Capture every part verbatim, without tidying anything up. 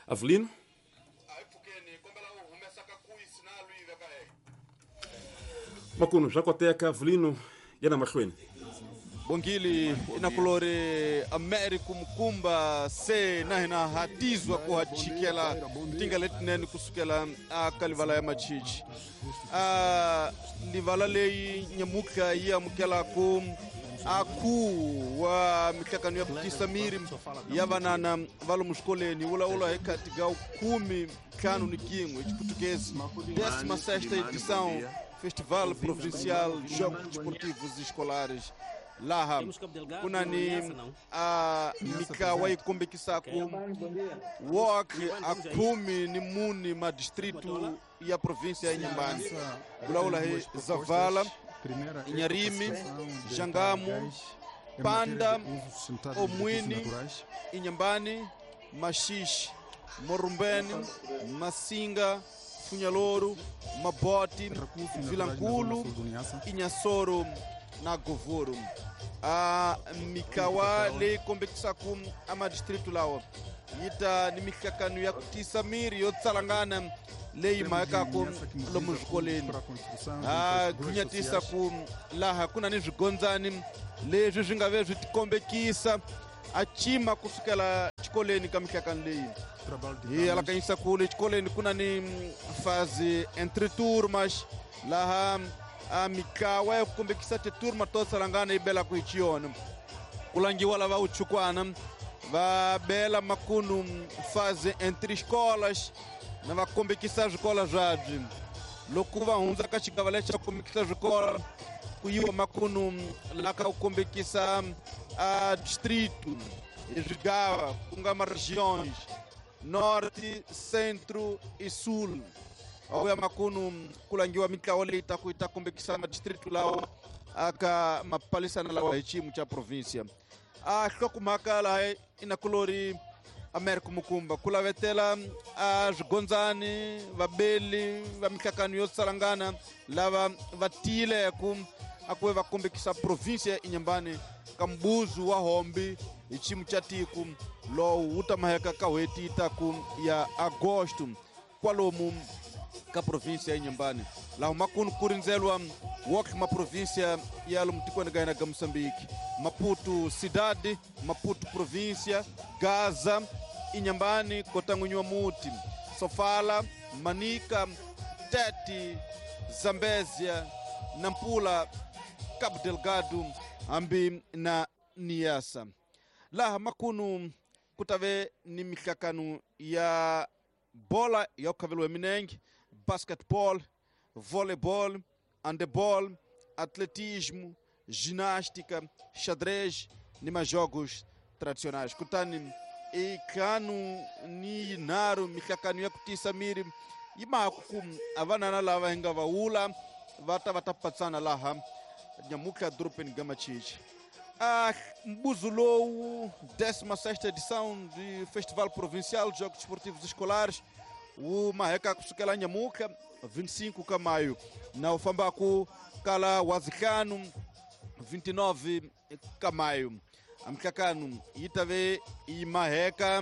Avelino. Makuno, já coteca Avelino yana machweni. Bongili inakulore Ameriku mkumba se nahina hatizwa kuhachikela tingaletinen kusukela akalivala ya machichi. Livala lei nyamuka ya mukela kum aku wa mikakanu ya kutisamiri ya vanana valo mskoleni ula ula heka tigao kumi kanu ni kingu ichiputukezi décima sexta edição Festival Provincial Jogos Desportivos Escolares Laha kunani a mikawai kombekisaku walk a kumi ni muni ma distrito ya província ya Inhambane ula he Zavala, Inharime, Jangamu, Panda, Omwini, Inhambane, Maxixe, Morumbene, Masinga, Funhaloro, Mabote, Vilanculo, Inhassoro, na Govoro. A mikawa le kombekisaku ama distrito lao. Ita ni mikakanu ya kutisamiri yotsalangana lei maakako lo muzkoleni. Ah kunyatisa ku laha kuna ni zvigonzani le zvingawe zvitikombekisa achima kusukela chikoleni kamikakanu lei. E ela kanisa ku le chikoleni kuna ni fase entre turmas laha a mikawa ya kukombekisa te turma totsalangana ibela kuichiona. Kulangiwa lava uchukwana va bela makunu fase entre escolas na va kombekisa escolas jadzi lokuva hunza kachikavalecha kombekisa escola kuiwa makunu laka kombekisa a distrito esgava kunga regiões norte, centro e sul au makunu kulangiwa mikawale itakuita kombekisa ma distrito lao aka mapalisa na lao hichimu cha província. A shokumaka la inakulori Ameriku mukumba kula vetela a Gonzani vabeli va mikakanu yotsalangana lava vatile ku akwe va kombekisa província Inhambane kambuzu wa hombi ichimu chatiku lo utamaheka kaweti itaku ya agosto kwalomu ka província Inhambane la makunu kurinzelwa wok ma província ya lumtikwana gaina ga Moçambique Maputo cidade, Maputo província, Gaza, Inhambane, Kotangunywa Muti, Sofala, Manica, Tete, Zambésia, Nampula, Cabo Delgado, ambi na Niassa. Laha makunu kutave ni mikakanu ya bola ya ukavelo eminengi, basketball, voleibol, handebol, atletismo, ginástica, xadrez, nima jogos tradicionais. Kutani e kanu ni naru mikakanu ya kutisamiri ima kukum avanana lava hinga vaula vata vatapatsana laha nyamuka drupen gamachichi. A mbuzulou décima sexta edição de Festival Provincial de Jogos Desportivos Escolares o maheka kusukela nyamuka vinte e cinco de maio na ufambaku kala wazikanu vinte e nove de maio. Amkakanu itave imaheka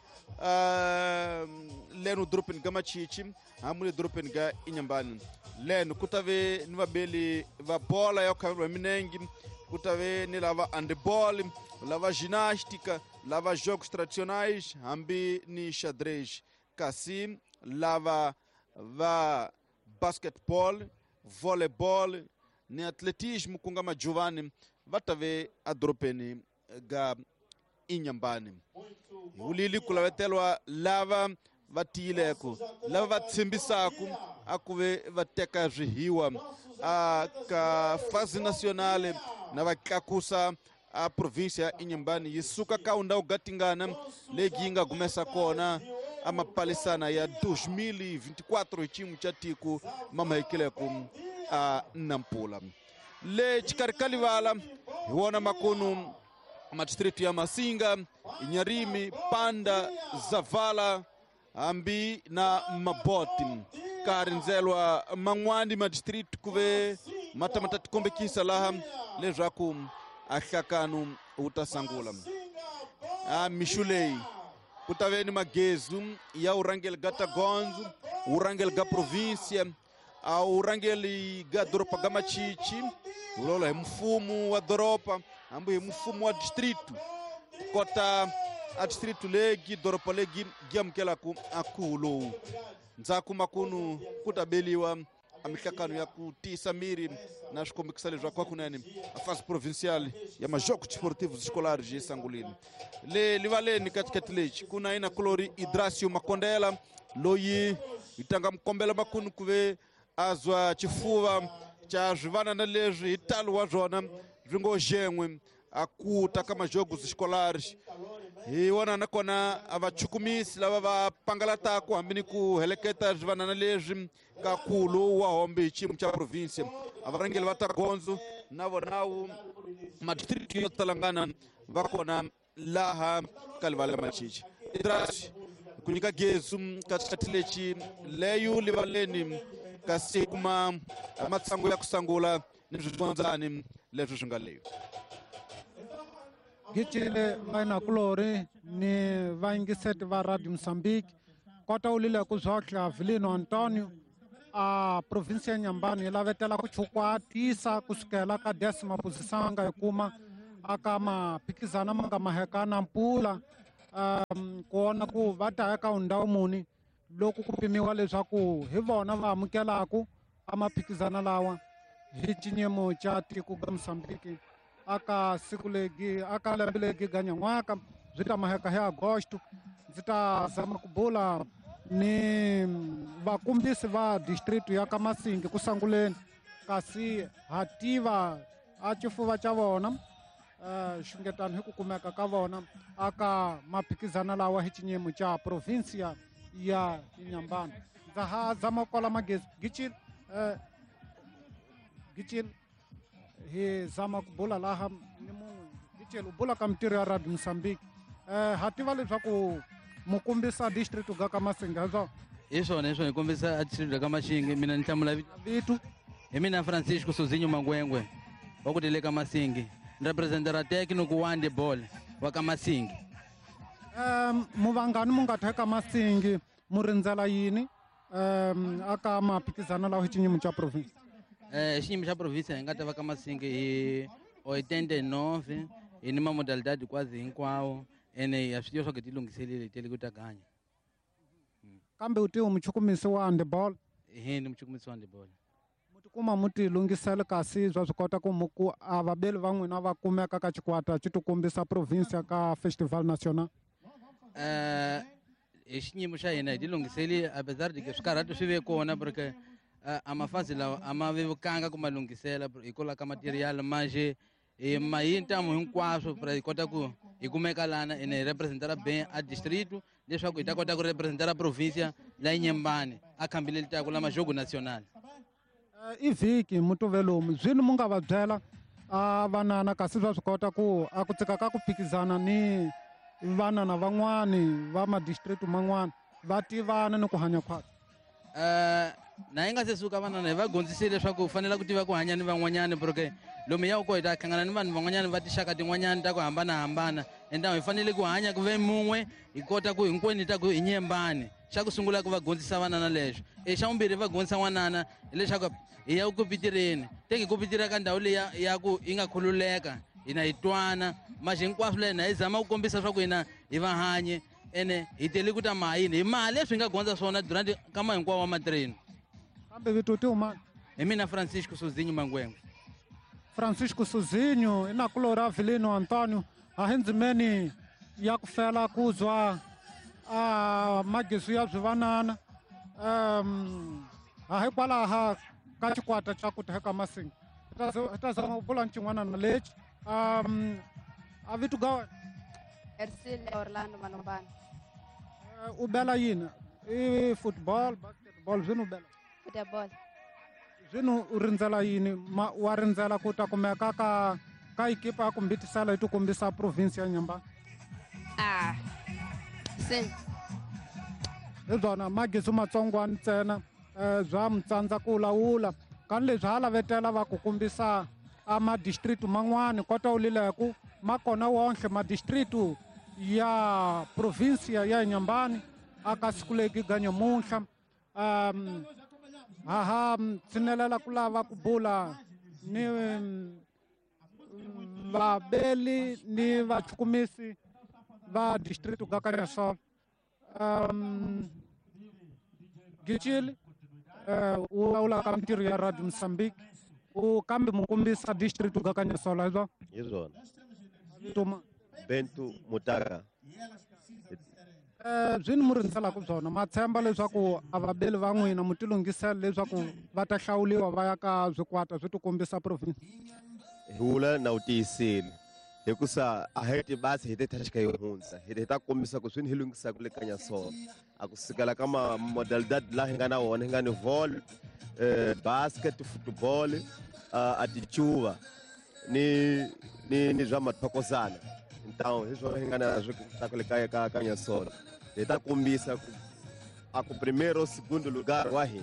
uh, leno drupen gamachichi amule drupen ga Inhambane leno kutave nivabeli va bola ya ukavelo minengi kutave ni lava handebol lava ginástica lava jogos tradicionais ambi ni xadrez kasi lava va basketball voleibol ni atletismo kunga majuvani vatave adropeni ga Inhambane ulili kulavetelwa lava vatileko lava vatsimbisaku akuve vateka zvihiwa a ka fase nacional na vakakusa a província Inhambane yisuka kaunda ugatingana leginga gumesa kona ama palisana ya dois mil e vinte e quatro ichimu chatiku mama ikileku a Nampula le chikarikalivala iwona makunu madistrito ya Masinga, Inharime, Panda, Zavala, ambi na Maboti karinzelwa mangwandi madistrito kuve matamatati kombekisa laha lejaku ashakanu utasangula a Mishulei kutaveni magezu ya urangeli gata gonzo urangeli ga província a urangeli ga doropa ga machichi ulola he mfumo wa doropa ambu he mfumo wa distrito kota a distrito legi doropa legi giamkela ku akulo nzaku makunu kutabeliwa amikakano ya kutisa miri na shikomikisalizwa kwa kunani a fase provincial ya majogos desportivos escolares e sangulini le livaleni katika tilechi kuna ina Colori Hidrácio Makondela loyi itanga mkombela makunu kuve azwa chifuva cha jivana na leji italo wa zona vingo jengwe akuta kama jogos escolares e wana nakona avachukumisi lava va pangalata ku hambini ku heleketa jivana na leji kakulu wa hombe chimu cha província avarangeli vata gonzo navo nawu madistrito yo talangana vakona laha kalivale machichi Hidrácio kunyika gezu katika tilechi leyu livaleni kasi kuma matsango ya kusangula nizvitonzani leswi swi nga leyo gicile vaina Colori ni vaingiseti va Radio Moçambique kota ulile kuzohla Avelino Antônio a província ya Inhambane ilavetela kuchukwatisa kusukela ka décima posição nga ikuma aka maphikizana manga mahekana mpula um, kuona ku vata eka undhawu muni loku kupimiwa leswaku hi vona va amukelaku amaphikizana lawa hi cinyemo ca tiko ga Moçambique aka siku legi aka lembe legi ganyan'waka byi ta maheka hi agosto ndzi ta zama ku bula ni vakumbisi va distrito ya ka Masingi ku sanguleni kasi hativa a chifuva ca vona uh, xungetano hi ku kumeka ka vona aka maphikizana lawa hi cinyemo ca província ya Inhambane ndza ha zama kola magezi gicile uh, gicile hi zama ku bula laha ni munhu gicile u bula ka mintirho ya Radio Moçambique uh, hativa leswaku mukumbisa distrito ga ka Masingi hazo iswona iswona ikombisa a distrito ga ka Masingi mina ni hlamula vitu hi mina Francisco Sozinho Mangwengwe wa ku tile ka Masingi ni representara técnico wa handball wa ka Masingi. um muvangani mu nga ta ka Masingi mu rindzela yini um aka maphikizana lawa hi cinyimo ca province eh xinyimo xa province hi nga ta va ka Masingi hi oitenta e nove hi ni mamodalidade quase hinkwawo ene ya swi tiva swa ku ti lunghiselile tele ku ta ganya kambe u ti umuchukumisi wa handball hi ni muchukumisi wa handball mu tikuma mu ti lunghisele kasi bya swi kota ku muku a vabeli va n'wina va kumeka ka chikwata ci tikumbisa province ka festival national eh hi xinyimo xa hina hi ti lunghiselile apesar de que swikarhati swi ve kona porque a mafasi lawa a ma vevukanga ku ma lunghisela hikola ka material manje e mahintamo hinkwaswo para hi kota ku hi kumeka lana ene hi representara bem a distrito leswaku hi ta kota ku representara província la Inhambane a khambile litako la majogo nacional. i vhiki mutovelomu zwini mu nga va byela a vanana kasi va swi kota ku a ku tsika ka ku phikizana ni vanana van'wani va madistrito man'wana va tivana ni ku hanya khwatsi uh, na hi nga se suka vanana hi va dyondzisile leswaku u fanele ku tiva ku hanya ni van'wanyani porque lomu ya ko hi ta hlangana ni vanhu van'wanyani va tixaka tin'wanyani ta ku hambanahambana enda hi fanele ku hanya ku ve mun'we hi kota ku hinkwenu ta ku hi Nyembane xa ku sungula ku va dyondzisa vanana leswi e xa vumbirhi va dyondzisa n'wanana hileswaku hi ya ku pitireni teki ku pitira ka ndhawu leyi ya ku yi nga khululeka hina hi twana maxe hinkwaswo lena hi zama ku kombisa swa ku hina hi va hanye ene hi tele ku ta mahini hi mali leswi hi nga dyondza swona durant kama hinkwawo wa matireni kambe vito ti humani hi mina Francisco Sozinho Mangwengwe. Francisco Sozinho i na Colori Avelino Antônio a hi ndzimeni ya ku fela ku zwa a magezi ya byivanana um a hi kwalaha ka chikwata ca ku ta ka Masingi hi ta zama ku bula cin'wanana lexi um a vito ga Ercile Orlando Manombane. u bela yini i football basketball zwini u bela Football. zwini u rindzela yini ma wa rindzela ku ta kumeka ka ka ekipa ya ku mbitisela hi ti kombisa province ya Inhambane Ah. Sim. hi byona magezi matsongwana ntsena um bya mutsandza ku lawula kani leswi ha lavetela va ku kombisa a madistrito man'wani kota u lileku ma kona wonhle madistrito ya provinsia ya Inhambane aka siku legi ganyo munhla. Um, haha tsinelela ku lava ku bula ni vabeli ni vachukumisi va district ga ka Nyasol. Um, Gichili uh, ula ka mintirho ya Radio Mozambique u kambe mukombisa district ga ka Nyasol hizo Yizona. tuma Bento Mutaka. eh zwini muri ntsala ku byona matshemba leswaku avabeli va n'wina mutilungisela leswaku va ta hlawuliwa va ya ka zwikwata swi tikombisa province. Hula na utiyisile. Hikusa a heti basi hete tashika yohunsa. Hete ta kombisa ku swini hilungisa ku le ka Nyasol. Akusikala kama modalidad la hinga na wona hinga ni vol, eh, basket, football, uh, atichuva ni ni ni zwa mathokozana. Então, isso hinga na zwi ta ku le ka ka ka Nyasol. Heta kombisa ku ako primeiro ou segundo lugar wa hina.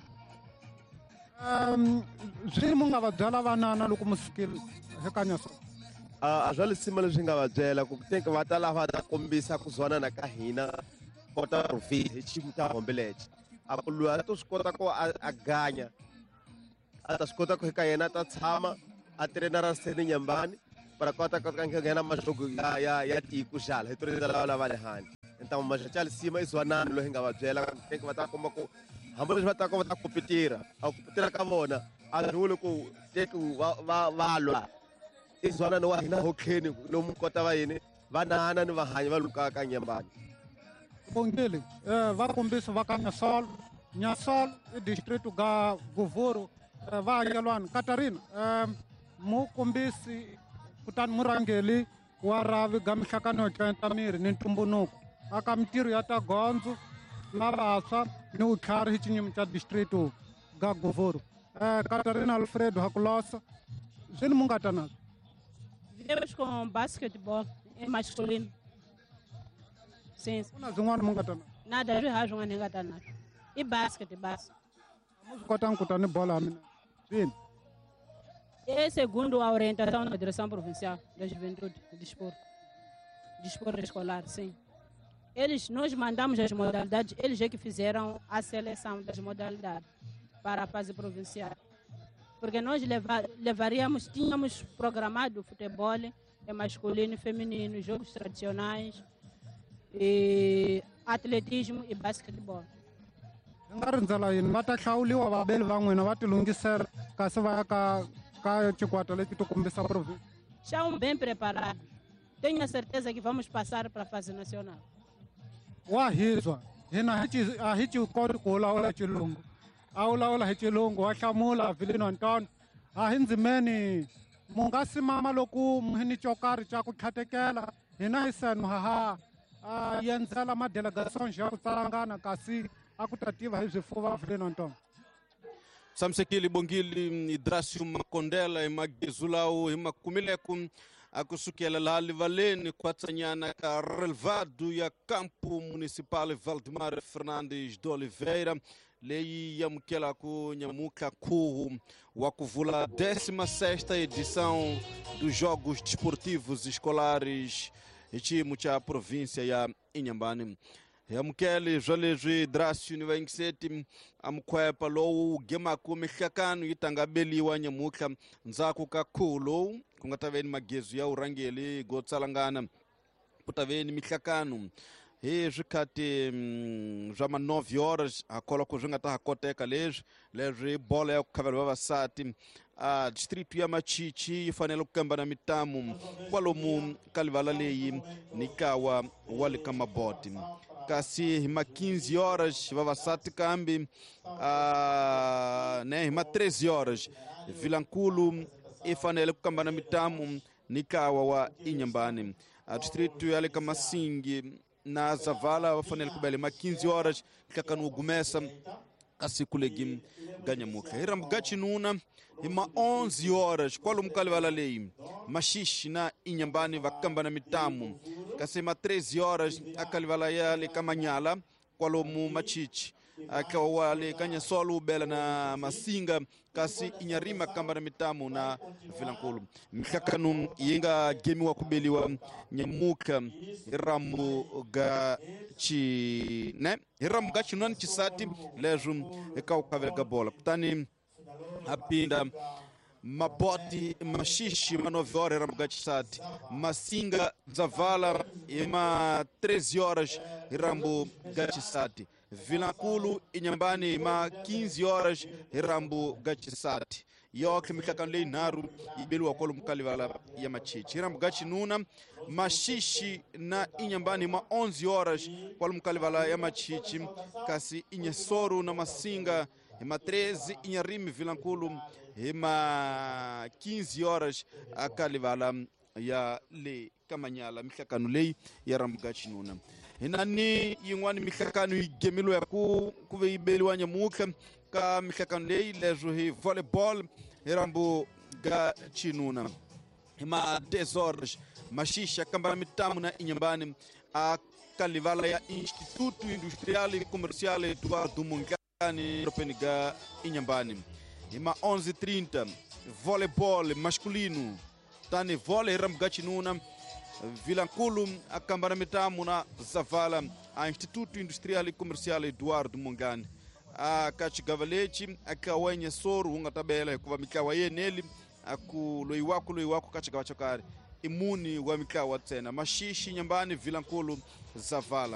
Um zwini mu nga va byala vanana loko mu fikile eka Nyasol. A jwale sima leswi nga va byela ku tenke va ta lava ta kombisa ku zwana na ka hina kota province hi xiyimo ta hombe lexi a ku luya a to swi kota ku a ganya a ta swi kota ku eka yena a ta tshama a trainera Seni Nyambane para kota ku nghena maxogo ya ya ya tiko xala hi torí lava lava le handle então maxacha sima i zwanani loyi nga va byela tenke va ta komba ku hambi leswi va ta ku va ta kompetira a kompetira ka vona a vuli ku teke va va lwa izwana no wa hina hokheni lomu kota va yini vanana ni vahanyi va luka ka Nyambane. Bongeli eh va kombisa va ka Nyasol. Nyasol i district ga Guvuru va yelwana Katarina eh mu kombisi kutani murangeli wa ravi ga mihlakano tlenta miri ni ntumbunuko aka mintirho ya ta gondzo lavaswa ni utlhari hi xinyimi xa district ga Guvuru. eh Katarina Alfredo Hakulosa zwini mu nga ta na Vivemos com basquetebol é masculino. Sim. kuna zin'wana mu nga ta na Nada de rajo uma negata nada. E basquete, basquete. mu swi kotanga ku ta ni bola ya mina zwini. É segundo a orientação da Direção Provincial da Juventude e Desporto. Desporto escolar, sim. Eles, nós mandamos as modalidades, eles é que fizeram a seleção das modalidades para a fase provincial. Porque nós leva, levaríamos, tínhamos programado futebol, é masculino e feminino, jogos tradicionais, e atletismo e basquetebol. nga ri ndlela yini va ta hlawuliwa vabeli va n'wina va tilungisela kasi va ya ka ka xikwata lexi to kombisa province. Estão bem preparados. Tenho a certeza que vamos passar para a fase nacional. wa hizwa hina a hi ci koti ku vulavula Xilungu a vulavula hi Xilungu wa hlamula Avelino Anton a hi ndzimeni mu nga simama loko mu hi ni cokari ca ku tlhatekela hina hi senu haha a yendzela madelegation ya ku tsalangana kasi a ku ta tiva hi swifuva Avelino Anton. Samsekili Bongili Idrácio Makondela Magezulao Himakumileko akusukela lali valeni kwatsanyana ka relevado ya campo municipal Valdemar Fernandes de Oliveira leyi yamukela ku nyamuka ku wa kuvula décima sexta edição dos Jogos Desportivos Escolares echimo cha província ya Inhambane. Yamukele jwalezwi Idrácio ni vaingiseti amukwepa lowu gema ku mihlakano yitangabeliwa nyamuka nzaku kakhulu kungataveni magezu ya urangeli go tsalangana kutaveni mihlakano he zvikati mm, zama nove horas akola ku zvingata hakoteka lezwi lezwi bola ya kukhavela vavasati a distrito ya Machichi yifanele kukamba na mitamu kwalomu kalivala leyi nikawa wale kama boti kasi hima quinze horas vavasati kambi uh, né hima treze horas Vilankulu ifanele kukamba na mitamu nikawa wa Inhambane a distrito ya leka Masingi na Zavala wafanele kubele ma quinze horas kakanu gumesa kasi kulegim ganyamuka hiramgachi nuna hima onze horas kwalo mukalivala leyi Mashishi na Inhambane vakamba na mitamu kasi ma treze horas akalivala ya leka Manyala kwalo mu Machichi akawale kanya solo bela na masinga kasi inyarima kamba na mitamu na Vilankulu. Mkakanu yenga gemi wa kubeliwa nyamuka hirambu gachi ne hirambu gachi non chisati lejum ekau kavelga bola tani apinda maboti mashishi manovore ramgachi sati masinga zavala ima treze horas hirambu gachi sati Vilankulu inyambani ma quinze horas hirambu gachi sati yoke mikakanlei naru ibelu wakolo mkalivala ya machichi hirambu gachi nuna mashishi na inyambani ma onze horas wakolo mkalivala ya machichi kasi inyesoru na masinga ima treze inyarimi Vilankulu ima quinze horas akalivala ya le kamanyala mikakanu lei ya ramgachi nuna inani yingwani mikakanu igemilo ya ku kuve ibeliwa nyamuka ka mikakanu lei lejo hi volleyball hirambu gachi nuna ima dez horas mashisha kambana mitamu na inyambani akalivala ya Instituto Industrial e Comercial Eduardo Mungani Ropeniga inyambani ima onze e trinta voleibol masculino tani vole ramgachi nuna Vilankulu akambana mitamu na zavala a Instituto Industrial e Comercial Eduardo Mungani a kachigavalechi akawenye soru unga tabela kuva mikawa ye neli aku loiwaku loiwaku kachigavachokari imuni wa mikawa tena mashishi nyambani Vilankulu zavala